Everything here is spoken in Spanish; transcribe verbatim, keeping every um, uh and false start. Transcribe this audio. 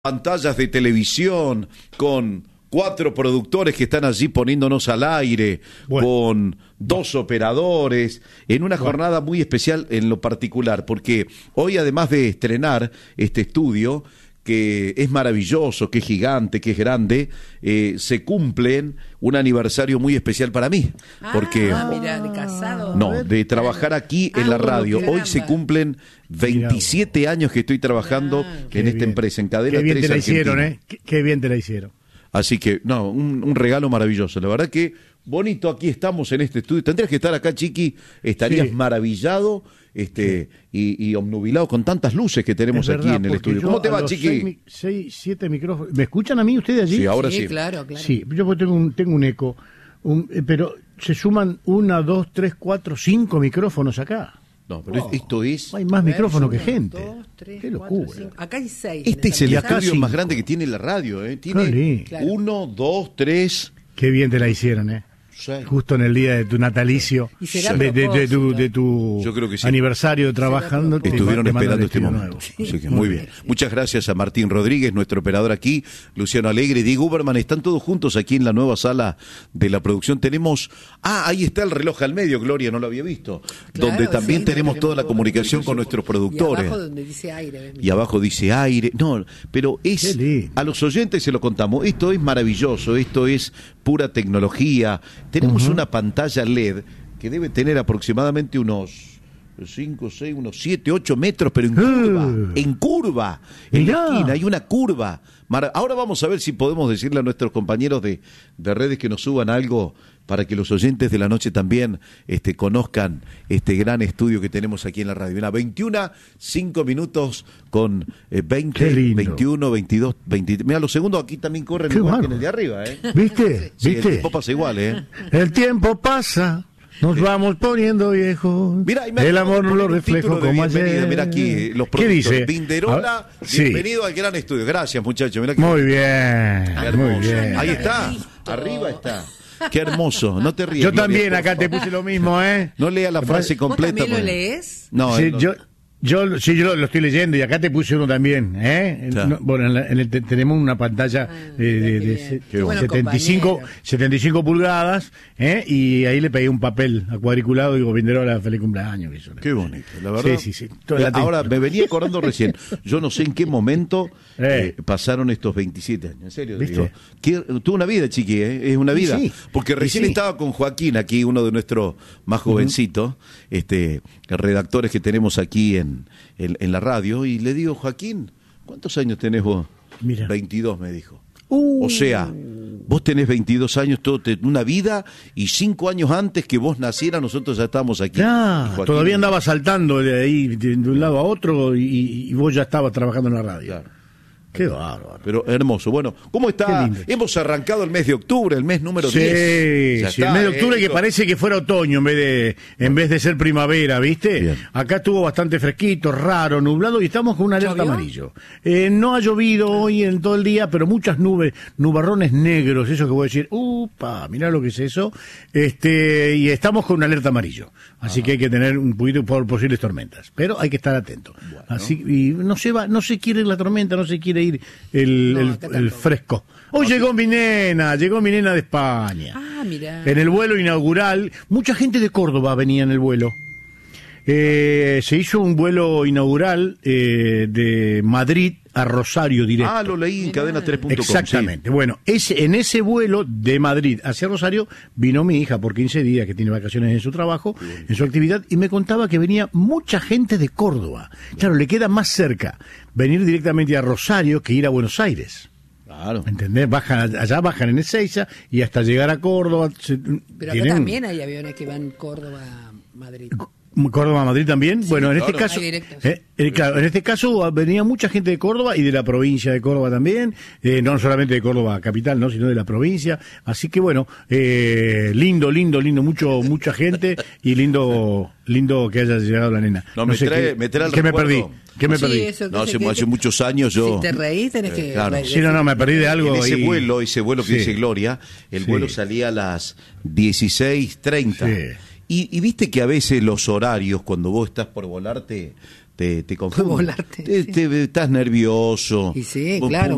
Pantallas de televisión, con cuatro productores que están allí poniéndonos al aire, bueno, con dos operadores, en una bueno. jornada muy especial en lo particular, porque hoy, además de estrenar este estudio, que es maravilloso, que es gigante, que es grande, eh, se cumplen un aniversario muy especial para mí. Ah, porque mira, de casado. No, de trabajar aquí en ah, la radio. bueno, hoy se cumplen veintisiete años que estoy trabajando ah, en esta bien. empresa, en Cadena Qué bien tres te la Argentina. hicieron, ¿eh? Qué, qué bien te la hicieron. Así que, no, un, un regalo maravilloso. La verdad que bonito, aquí estamos en este estudio. Tendrías que estar acá, Chiqui, estarías sí. maravillado este sí. y, y obnubilado con tantas luces que tenemos verdad, aquí en el estudio. ¿Cómo te va, Chiqui? Seis, seis, siete micrófonos. ¿Me escuchan a mí ustedes allí? Sí, ahora sí. sí. claro, claro. Sí, yo tengo un, tengo un eco, un, pero se suman una, dos, tres, cuatro, cinco micrófonos acá. No, pero wow. esto es... Hay más micrófonos que gente. Dos, tres, Qué locura. cuatro, acá hay seis. Este es el estudio cinco. más grande que tiene la radio, ¿eh? Tiene claro. uno, dos, tres... Qué bien te la hicieron, ¿eh? Sí. Justo en el día de tu natalicio, de, de, de tu, de tu Yo creo que sí. aniversario de trabajando. Estuvieron esperando este momento. Sí. Así que muy bien. Muchas gracias a Martín Rodríguez, nuestro operador aquí, Luciano Alegre, Diego Uberman. Están todos juntos aquí en la nueva sala de la producción. Tenemos... Ah, ahí está el reloj al medio, Gloria, no lo había visto. Claro, donde también sí, tenemos toda la comunicación con nuestros productores. Y abajo donde dice aire. Y abajo dice aire. No, pero es... A los oyentes se lo contamos. Esto es maravilloso, esto es pura tecnología. Tenemos uh-huh. una pantalla L E D que debe tener aproximadamente unos cinco, seis, unos siete, ocho metros, pero en curva, uh, en curva, en mirá. la esquina, hay una curva. Ahora vamos a ver si podemos decirle a nuestros compañeros de, de redes que nos suban algo para que los oyentes de la noche también este, conozcan este gran estudio que tenemos aquí en la radio. Mira, veintiuno, cinco minutos con eh, veinte, veintiuno, veintidós, veintitrés. Mira, los segundos aquí también corren igual que en el de arriba, ¿eh? ¿Viste? Sí, ¿Viste? El tiempo pasa igual, ¿eh? El tiempo pasa. Nos vamos poniendo viejos. Mira, el amor no lo reflejo como ayer. Mira aquí los productores. ¿Qué dice? Vinderola, sí. bienvenido al gran estudio. Gracias, muchachos. Mirá que... Muy bien, muy bien. Ahí está, arriba está. Qué hermoso, no te rías. Yo también, Gloria, acá te puse lo mismo, ¿eh? No lea la frase completa. ¿Vos también lo lees? No, sí, no. yo... Yo sí, yo lo, lo estoy leyendo y acá te puse uno también, ¿eh? Claro. No, bueno, en, la, en el te, tenemos una pantalla ah, de, de, de, de bueno, setenta y cinco, setenta y cinco pulgadas, ¿eh? Y ahí le pegué un papel a cuadriculado y digo, Vinderola, feliz cumpleaños. Eso, qué bonito, la verdad. Sí, sí, sí. Ahora, me venía acordando recién, yo no sé en qué momento eh. Eh, pasaron estos veintisiete años, en serio. Digo, que, tuvo una vida, Chiqui, ¿eh? Es una vida. Sí, porque recién sí. estaba con Joaquín, aquí uno de nuestros más jovencitos, uh-huh. este, redactores que tenemos aquí en En, en la radio, y le digo, Joaquín, ¿cuántos años tenés vos? Mira. veintidós, me dijo. Uh. O sea, vos tenés veintidós años, todo te, una vida, y cinco años antes que vos nacieras, nosotros ya estábamos aquí. Ya, todavía andaba saltando de ahí, de, de un lado a otro, y, y vos ya estabas trabajando en la radio. Claro. Qué bárbaro. Pero hermoso. Bueno, ¿cómo está? Hemos arrancado el mes de octubre, el mes número diez. Sí, sí, el mes de octubre eh, que parece que fuera otoño en vez de en vez de ser primavera, ¿viste? Bien. Acá estuvo bastante fresquito, raro, nublado y estamos con una alerta amarillo. Eh, no ha llovido hoy en todo el día, pero muchas nubes, nubarrones negros, eso que voy a decir, upa, mirá lo que es eso. Este, y estamos con una alerta amarillo. Así Ajá. que hay que tener un poquito por posibles tormentas, pero hay que estar atento. Bueno. Así y no se va, no se quiere la tormenta, no se quiere ir el, no, el, el fresco. Hoy no, llegó mi nena, llegó mi nena de España. Ah, mirá. En el vuelo inaugural, mucha gente de Córdoba venía en el vuelo. Eh, se hizo un vuelo inaugural eh, de Madrid a Rosario directo. Ah, lo leí en cadena tres punto com. Exactamente. Sí. Bueno, ese, en ese vuelo de Madrid hacia Rosario vino mi hija por quince días, que tiene vacaciones en su trabajo, sí. en su actividad, y me contaba que venía mucha gente de Córdoba. Claro, le queda más cerca venir directamente a Rosario que ir a Buenos Aires. Claro. ¿Entendés? Bajan, allá bajan en Ezeiza y hasta llegar a Córdoba. Se, Pero acá también hay aviones que van Córdoba a Madrid. Córdoba, Madrid también. Sí, bueno, en claro. este caso, directos, eh, eh, claro, en este caso venía mucha gente de Córdoba y de la provincia de Córdoba también, eh, no solamente de Córdoba capital, no, sino de la provincia. Así que bueno, eh, lindo, lindo, lindo, mucho, mucha gente y lindo, lindo que haya llegado la nena. No, no me, sé trae, qué, me trae el ¿qué me recuerdo. perdí? ¿Qué me sí, perdí? Eso, no, hace, que, hace muchos años yo... Si te reís tenés que... Eh, claro. Sí, no, no, me perdí de algo. En ese y... vuelo, ese vuelo que sí. dice Gloria, el sí. vuelo salía a las dieciséis treinta. Sí. Y, y viste que a veces los horarios, cuando vos estás por volarte, te, te confunden. Volarte, te, sí. te, estás nervioso. Y sí, claro.